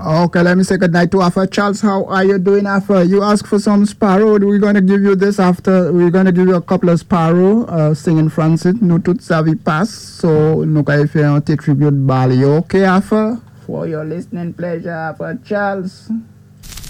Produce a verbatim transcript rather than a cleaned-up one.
Okay, let me say good night to Alpha. Charles, how are you doing, Alpha? You asked for some Sparrow. We're going to give you this after. We're going to give you a couple of Sparrow uh, singing Francis. No tout savi pass. So, nous allons faire un petit tribute Bali. Okay, Alpha? For your listening pleasure, Alpha Charles.